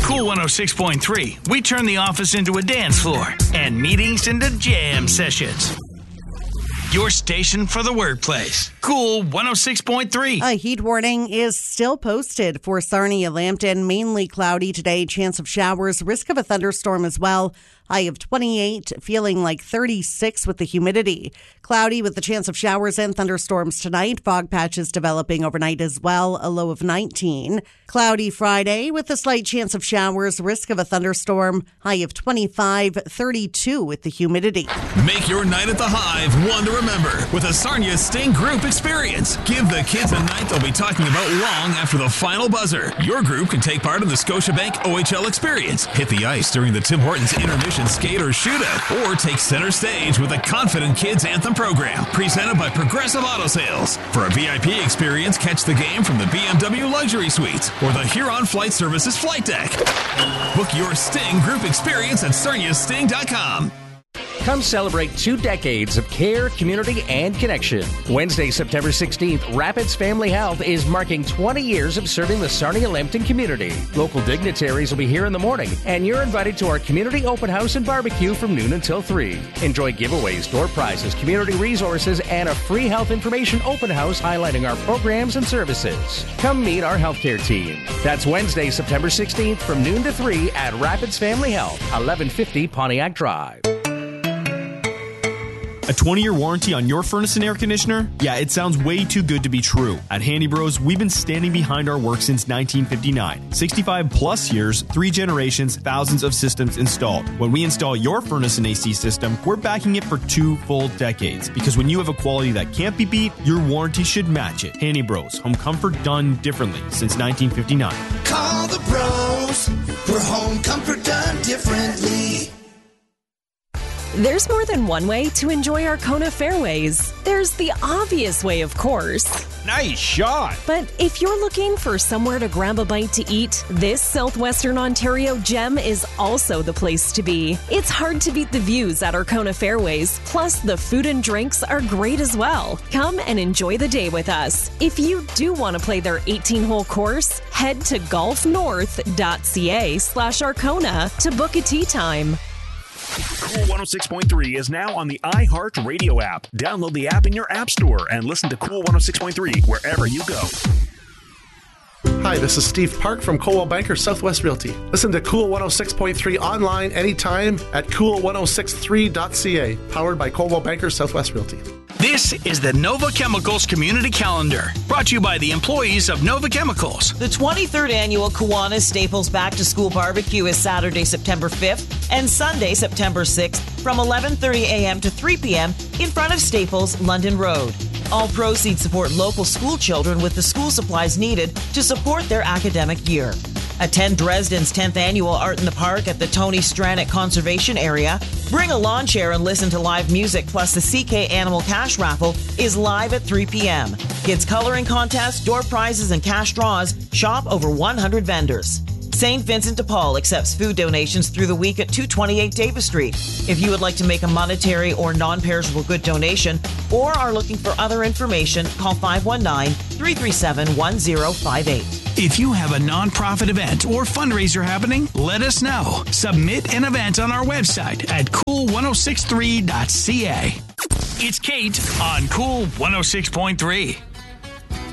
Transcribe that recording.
Cool 106.3, we turn the office into a dance floor and meetings into jam sessions. Your station for the workplace. Cool 106.3. A heat warning is still posted for Sarnia, Lambton. Mainly cloudy today. Chance of showers. Risk of a thunderstorm as well. High of 28, feeling like 36 with the humidity. Cloudy with the chance of showers and thunderstorms tonight. Fog patches developing overnight as well. A low of 19. Cloudy Friday with a slight chance of showers. Risk of a thunderstorm. High of 25, 32 with the humidity. Make your night at the Hive one to remember with a Sarnia Sting Group experience. Give the kids a night they'll be talking about long after the final buzzer. Your group can take part in the Scotiabank OHL experience. Hit the ice during the Tim Hortons intermission skate or shootout, or take center stage with the Confident Kids Anthem program, presented by Progressive Auto Sales. For a VIP experience, catch the game from the BMW Luxury Suites or the Huron Flight Services flight deck. Book your Sting Group experience at sarniasting.com. Come celebrate 2 decades of care, community, and connection. Wednesday, September 16th, Rapids Family Health is marking 20 years of serving the Sarnia-Lambton community. Local dignitaries will be here in the morning, and you're invited to our community open house and barbecue from noon until 3. Enjoy giveaways, door prizes, community resources, and a free health information open house highlighting our programs and services. Come meet our healthcare team. That's Wednesday, September 16th from noon to 3 at Rapids Family Health, 1150 Pontiac Drive. A 20-year warranty on your furnace and air conditioner? Yeah, it sounds way too good to be true. At Handy Bros, we've been standing behind our work since 1959. 65 plus years, 3 generations, thousands of systems installed. When we install your furnace and AC system, we're backing it for 2 full decades. Because when you have a quality that can't be beat, your warranty should match it. Handy Bros, home comfort done differently since 1959. Call the pros for home comfort done differently. There's more than one way to enjoy Arkona Fairways. There's the obvious way, of course. Nice shot. But if you're looking for somewhere to grab a bite to eat, this Southwestern Ontario gem is also the place to be. It's hard to beat the views at Arkona Fairways, plus the food and drinks are great as well. Come and enjoy the day with us. If you do want to play their 18-hole course, head to golfnorth.ca/Arkona to book a tee time. Cool 106.3 is now on the iHeartRadio app. Download the app in your app store and listen to Cool 106.3 wherever you go. Hi, this is Steve Park from Coldwell Banker Southwest Realty. Listen to Cool 106.3 online anytime at cool1063.ca. Powered by Coldwell Banker Southwest Realty. This is the Nova Chemicals Community Calendar, brought to you by the employees of Nova Chemicals. The 23rd annual Kiwanis Staples Back to School Barbecue is Saturday, September 5th and Sunday, September 6th from 11:30 a.m. to 3 p.m. in front of Staples, London Road. All proceeds support local school children with the school supplies needed to support their academic year. Attend Dresden's 10th annual Art in the Park at the Tony Stranick Conservation Area. Bring a lawn chair and listen to live music, plus the CK Animal Cash Raffle is live at 3 p.m. Kids coloring contest, door prizes, and cash draws. Shop over 100 vendors. St. Vincent de Paul accepts food donations through the week at 228 Davis Street. If you would like to make a monetary or non-perishable good donation or are looking for other information, call 519-337-1058. If you have a nonprofit event or fundraiser happening, let us know. Submit an event on our website at cool1063.ca. It's Kate on Cool 106.3.